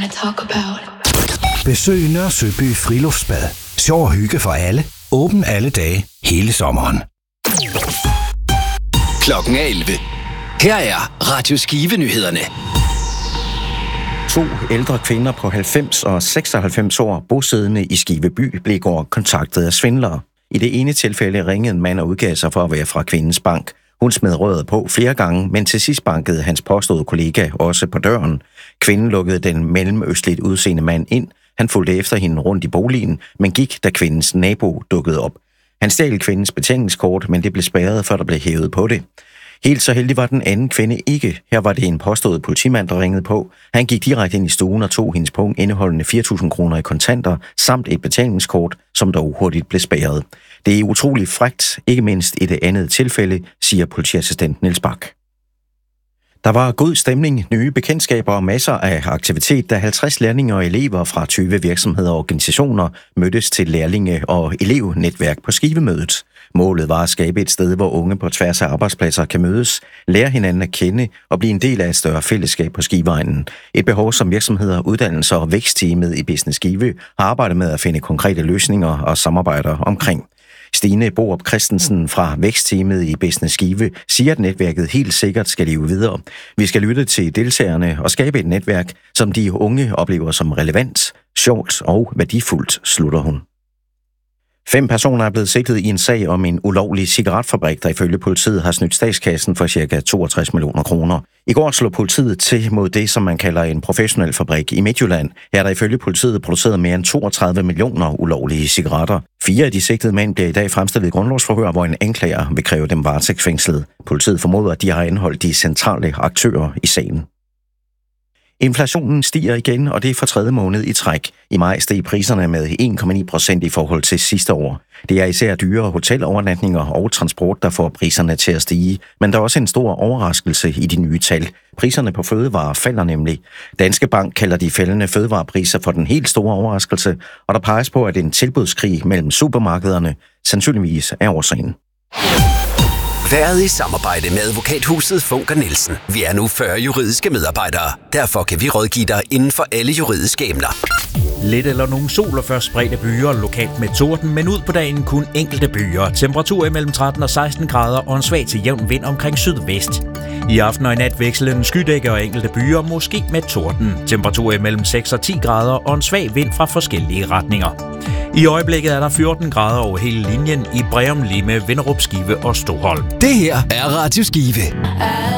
talk about. Besøg Nørre Søby Friluftsbad. Sjov og hygge for alle. Åben alle dage, hele sommeren. Klokken er 11. Her er Radio Skive-nyhederne. 2 ældre kvinder på 90 og 96 år, bosiddende i Skive by, blev i går kontaktet af svindlere. I det ene tilfælde ringede en mand og udgav sig for at være fra kvindens bank. Hun smed røret på flere gange, men til sidst bankede hans påståede kollega også på døren. Kvinden lukkede den mellemøstligt udseende mand ind. Han fulgte efter hende rundt i boligen, men gik, da kvindens nabo dukkede op. Han stjal kvindens betalingskort, men det blev spærret, før der blev hævet på det. Helt så heldig var den anden kvinde ikke. Her var det en påstået politimand, der ringede på. Han gik direkte ind i stuen og tog hendes punkt indeholdende 4.000 kroner i kontanter, samt et betalingskort, som dog hurtigt blev spærret. Det er utroligt frækt, ikke mindst i det andet tilfælde, siger politiassistent Niels Bak. Der var god stemning, nye bekendtskaber og masser af aktivitet, da 50 lærlinge og elever fra 20 virksomheder og organisationer mødtes til lærlinge- og elevnetværk på Skivemødet. Målet var at skabe et sted, hvor unge på tværs af arbejdspladser kan mødes, lære hinanden at kende og blive en del af et større fællesskab på Skiveegnen. Et behov, som virksomheder, uddannelser og vækstteamet i Business Skive har arbejdet med at finde konkrete løsninger og samarbejder omkring. Stine Borup Christensen fra vækstteamet i Business Skive siger, at netværket helt sikkert skal leve videre. Vi skal lytte til deltagerne og skabe et netværk, som de unge oplever som relevant, sjovt og værdifuldt, slutter hun. 5 personer er blevet sigtet i en sag om en ulovlig cigaretfabrik, der ifølge politiet har snydt statskassen for ca. 62 millioner kroner. I går slog politiet til mod det, som man kalder en professionel fabrik i Midtjylland. Her er der ifølge politiet produceret mere end 32 millioner ulovlige cigaretter. 4 af de sigtede mænd bliver i dag fremstillet i grundlovsforhør, hvor en anklager vil kræve dem varetægtsfængslet. Politiet formoder, at de har anholdt de centrale aktører i sagen. Inflationen stiger igen, og det er for 3. måned i træk. I maj steg priserne med 1,9% i forhold til sidste år. Det er især dyre hotelovernatninger og transport, der får priserne til at stige. Men der er også en stor overraskelse i de nye tal. Priserne på fødevarer falder nemlig. Danske Bank kalder de faldende fødevarepriser for den helt store overraskelse, og der peges på, at en tilbudskrig mellem supermarkederne sandsynligvis er årsagen. Været i samarbejde med advokathuset Funker Nielsen. Vi er nu 40 juridiske medarbejdere. Derfor kan vi rådgive dig inden for alle juridiske emner. Lidt eller nogle sol og først spredte byer, lokalt med torden, men ud på dagen kun enkelte byer. Temperatur imellem 13 og 16 grader og en svag til jævn vind omkring sydvest. I aften og i nat vekslende skydække og enkelte byer, måske med torden. Temperatur imellem 6 og 10 grader og en svag vind fra forskellige retninger. I øjeblikket er der 14 grader over hele linjen i Breum, Lime, Vinderup, Skive og Stoholm. Det her er Radio Skive.